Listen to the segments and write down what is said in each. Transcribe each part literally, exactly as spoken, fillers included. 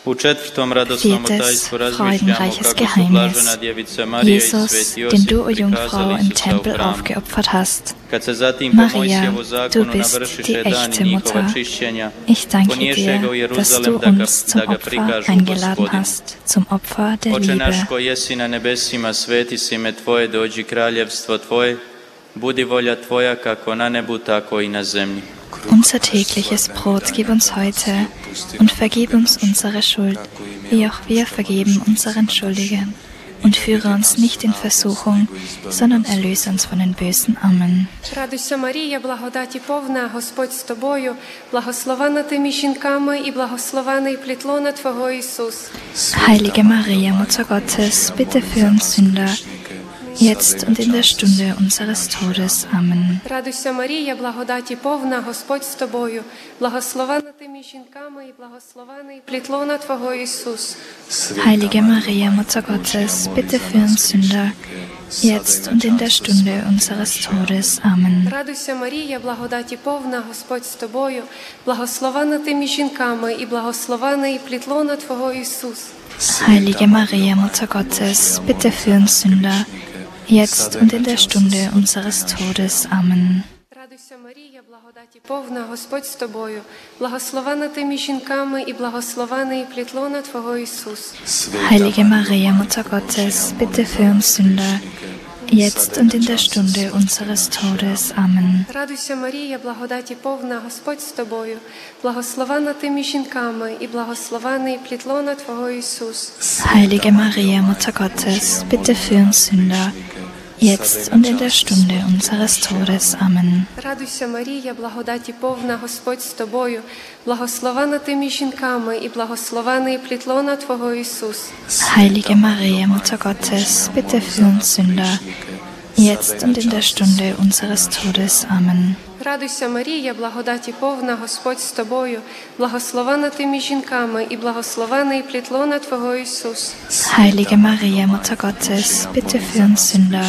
Viertes freudenreiches Geheimnis. Jesus, den du, o Jungfrau, im Tempel aufgeopfert hast. Maria, du bist die echte Mutter. Ich danke dir, dass du uns zum Opfer eingeladen hast, zum Opfer der Liebe. Unser tägliches Brot gib uns heute und vergib uns unsere Schuld, wie auch wir vergeben unseren Schuldigen. Und führe uns nicht in Versuchung, sondern erlöse uns von den Bösen. Amen. Радуйся, Марія, благодаті повна, Господь з тобою, благословенна ти між жінками і благословений плід лона Твого Ісус. Heilige Maria, Mutter Gottes, bitte für uns Sünder, jetzt und in der Stunde unseres Todes. Amen. Радуйся, Марія, благодаті повна, Господь з тобою, благословенна ти між жінками і благословений плід лона Твого Ісус. Heilige Maria, Mutter Gottes, bitte für uns Sünder, jetzt und in der Stunde unseres Todes. Amen. Радуйся, Марія, благодаті повна, Господь з тобою, благословенна ти між жінками і благословений плід лона Твого Ісус. Heilige Maria, Mutter Gottes, bitte für uns Sünder, jetzt und in der Stunde unseres Todes. Amen. Радуйся, Марія, благодаті повна, Господь з тобою, благословенна ти між жінками і благословений плід лона Твого Ісус. Heilige Maria, Mutter Gottes, bitte für uns Sünder, jetzt und in der Stunde unseres Todes. Amen. Радуйся, Марія, благодаті повна, Господь з тобою, благословенна ти між жінками і благословений плід лона Твого Ісус. Heilige Maria, Mutter Gottes, bitte für uns Sünder, jetzt und in der Stunde unseres Todes. Amen. Радуйся, Марія, благодаті повна, Господь з тобою, благословенна ти між жінками і благословений плід лона Твого Ісус. Heilige Maria, Mutter Gottes, bitte für uns Sünder, jetzt und in der Stunde unseres Todes. Amen. Радуйся, Марія, благодаті повна, Господь з тобою, благословенна ти між жінками і благословений плід лона Твого Ісус. Heilige Maria, Mutter Gottes, bitte für uns Sünder,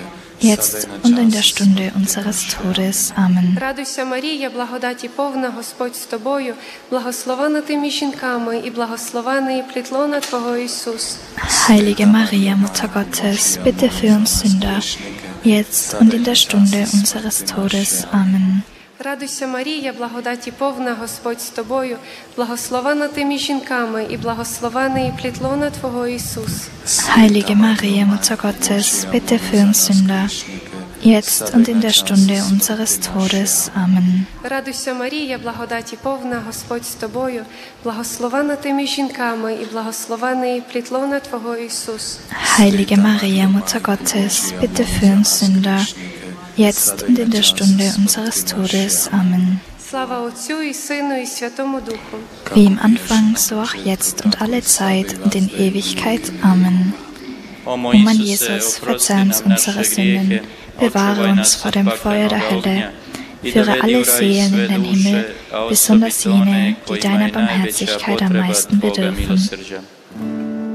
jetzt und in der Stunde unseres Todes. Amen. Радуйся, Марія, благодаті повна, Господь з тобою, благословенна ти між жінками і благословений плід лона Твого Ісус. Heilige Maria, Mutter Gottes, bitte für uns Sünder, jetzt und in der Stunde unseres Todes. Amen. Радуйся, Марія, благодаті повна, Господь з тобою, благословенна ти між жінками і благословений плід лона Твого Ісус. Heilige Maria, Mutter Gottes, bitte für uns Sünder, jetzt und in der Stunde unseres Todes. Amen. Радуйся, Марія, благодаті повна, Господь з тобою, благословенна ти між жінками і благословений плід лона Твого Ісус. Heilige Maria, Mutter Gottes, bitte für uns Sünder, jetzt und in der Stunde unseres Todes. Amen. Слава Отцю і Сину і Святому Духу. Wie im Anfang, so auch jetzt und alle Zeit und in Ewigkeit. Amen. O mein Jesus, verzeih uns unsere Sünden, bewahre uns vor dem Feuer der Hölle, führe alle Seelen in den Himmel, besonders jene, die deiner Barmherzigkeit am meisten bedürfen.